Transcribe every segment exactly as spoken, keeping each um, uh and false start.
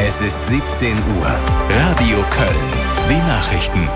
Es ist siebzehn Uhr. Radio Köln. Die Nachrichten.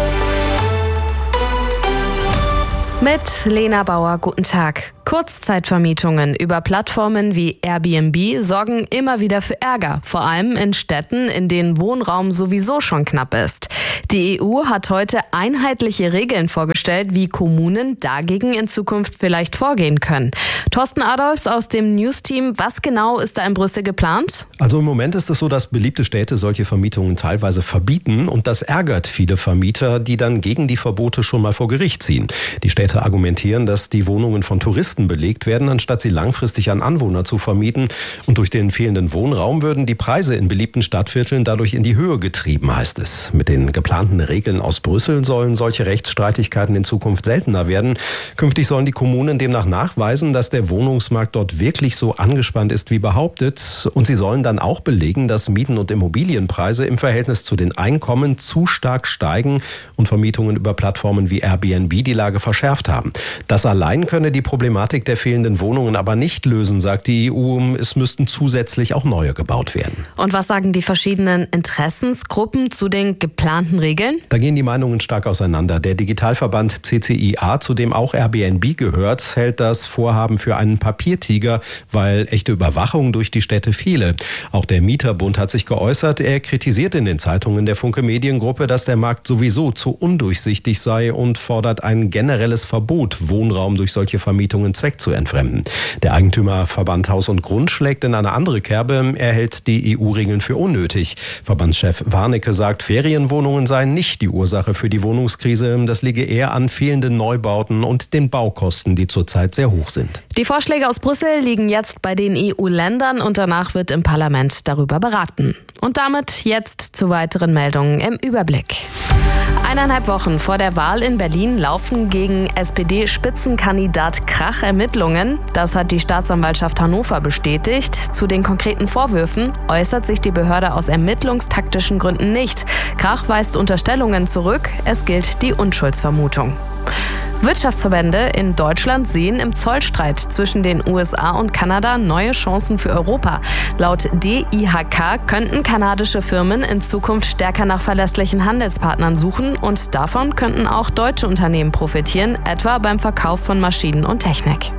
Mit Lena Bauer, guten Tag. Kurzzeitvermietungen über Plattformen wie Airbnb sorgen immer wieder für Ärger, vor allem in Städten, in denen Wohnraum sowieso schon knapp ist. Die E U hat heute einheitliche Regeln vorgestellt, wie Kommunen dagegen in Zukunft vielleicht vorgehen können. Thorsten Adolfs aus dem News-Team, was genau ist da in Brüssel geplant? Also im Moment ist es so, dass beliebte Städte solche Vermietungen teilweise verbieten und das ärgert viele Vermieter, die dann gegen die Verbote schon mal vor Gericht ziehen. Die Städte argumentieren, dass die Wohnungen von Touristen belegt werden, anstatt sie langfristig an Anwohner zu vermieten. Und durch den fehlenden Wohnraum würden die Preise in beliebten Stadtvierteln dadurch in die Höhe getrieben, heißt es. Mit den geplanten Regeln aus Brüssel sollen solche Rechtsstreitigkeiten in Zukunft seltener werden. Künftig sollen die Kommunen demnach nachweisen, dass der Wohnungsmarkt dort wirklich so angespannt ist wie behauptet. Und sie sollen dann auch belegen, dass Mieten- und Immobilienpreise im Verhältnis zu den Einkommen zu stark steigen und Vermietungen über Plattformen wie Airbnb die Lage verschärft haben. Das allein könne die Problematik der fehlenden Wohnungen aber nicht lösen, sagt die E U. Es müssten zusätzlich auch neue gebaut werden. Und was sagen die verschiedenen Interessensgruppen zu den geplanten Regeln? Da gehen die Meinungen stark auseinander. Der Digitalverband C C I A, zu dem auch Airbnb gehört, hält das Vorhaben für einen Papiertiger, weil echte Überwachung durch die Städte fehle. Auch der Mieterbund hat sich geäußert. Er kritisiert in den Zeitungen der Funke Mediengruppe, dass der Markt sowieso zu undurchsichtig sei und fordert ein generelles Verbot, Wohnraum durch solche Vermietungen Zweck zu entfremden. Der Eigentümerverband Haus und Grund schlägt in eine andere Kerbe. Er hält die E U-Regeln für unnötig. Verbandschef Warnecke sagt, Ferienwohnungen seien nicht die Ursache für die Wohnungskrise. Das liege eher an fehlenden Neubauten und den Baukosten, die zurzeit sehr hoch sind. Die Vorschläge aus Brüssel liegen jetzt bei den E U-Ländern und danach wird im Parlament darüber beraten. Und damit jetzt zu weiteren Meldungen im Überblick. Eineinhalb Wochen vor der Wahl in Berlin laufen gegen S P D-Spitzenkandidat Krach Ermittlungen. Das hat die Staatsanwaltschaft Hannover bestätigt. Zu den konkreten Vorwürfen äußert sich die Behörde aus ermittlungstaktischen Gründen nicht. Krach weist Unterstellungen zurück. Es gilt die Unschuldsvermutung. Wirtschaftsverbände in Deutschland sehen im Zollstreit zwischen den U S A und Kanada neue Chancen für Europa. Laut D I H K könnten kanadische Firmen in Zukunft stärker nach verlässlichen Handelspartnern suchen und davon könnten auch deutsche Unternehmen profitieren, etwa beim Verkauf von Maschinen und Technik.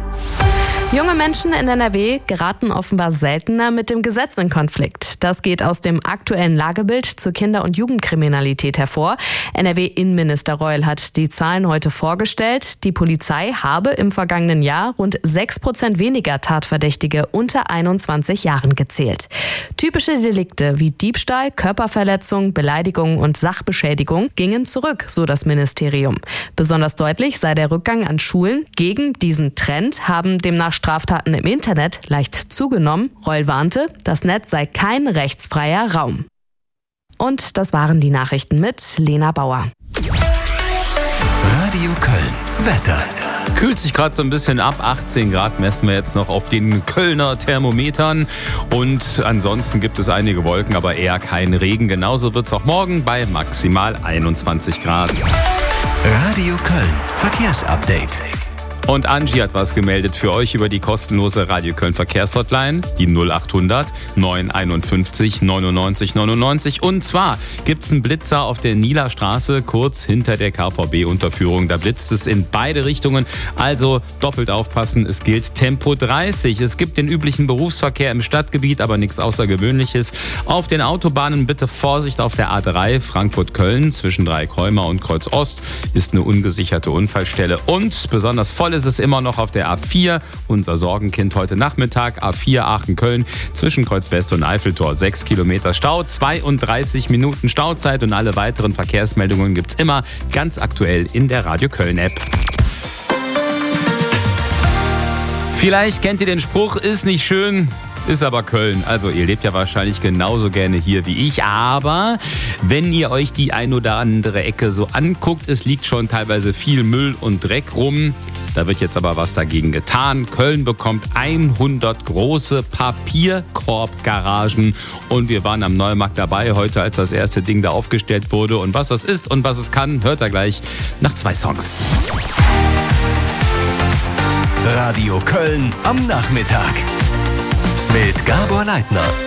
Junge Menschen in N R W geraten offenbar seltener mit dem Gesetz in Konflikt. Das geht aus dem aktuellen Lagebild zur Kinder- und Jugendkriminalität hervor. N R W-Innenminister Reul hat die Zahlen heute vorgestellt. Die Polizei habe im vergangenen Jahr rund sechs Prozent weniger Tatverdächtige unter einundzwanzig Jahren gezählt. Typische Delikte wie Diebstahl, Körperverletzung, Beleidigung und Sachbeschädigung gingen zurück, so das Ministerium. Besonders deutlich sei der Rückgang an Schulen. Gegen diesen Trend haben demnach Straftaten im Internet leicht zugenommen. Reul warnte, das Netz sei kein rechtsfreier Raum. Und das waren die Nachrichten mit Lena Bauer. Radio Köln. Wetter. Kühlt sich gerade so ein bisschen ab, achtzehn Grad messen wir jetzt noch auf den Kölner Thermometern und ansonsten gibt es einige Wolken, aber eher kein Regen. Genauso wird es auch morgen bei maximal einundzwanzig Grad. Radio Köln. Verkehrsupdate. Und Angie hat was gemeldet für euch über die kostenlose Radio Köln Verkehrshotline, die null achthundert neunhunderteinundfünfzig neunundneunzig neunundneunzig. Und zwar gibt es einen Blitzer auf der Nieler Straße, kurz hinter der K V B-Unterführung. Da blitzt es in beide Richtungen, also doppelt aufpassen, es gilt Tempo dreißig. Es gibt den üblichen Berufsverkehr im Stadtgebiet, aber nichts Außergewöhnliches. Auf den Autobahnen bitte Vorsicht auf der A drei Frankfurt-Köln zwischen Dreieckholmer und Kreuz Ost ist eine ungesicherte Unfallstelle. Und besonders voll ist es immer noch auf der A vier, unser Sorgenkind heute Nachmittag, A vier Aachen-Köln, zwischen Kreuz West und Eiffeltor, sechs Kilometer Stau, zweiunddreißig Minuten Stauzeit und alle weiteren Verkehrsmeldungen gibt's immer ganz aktuell in der Radio Köln-App. Vielleicht kennt ihr den Spruch, ist nicht schön, ist aber Köln. Also ihr lebt ja wahrscheinlich genauso gerne hier wie ich, aber wenn ihr euch die ein oder andere Ecke so anguckt, es liegt schon teilweise viel Müll und Dreck rum. Da wird jetzt aber was dagegen getan. Köln bekommt hundert große Papierkorbgaragen und wir waren am Neumarkt dabei heute, als das erste Ding da aufgestellt wurde. Und was das ist und was es kann, hört ihr gleich nach zwei Songs. Radio Köln am Nachmittag mit Gabor Leitner.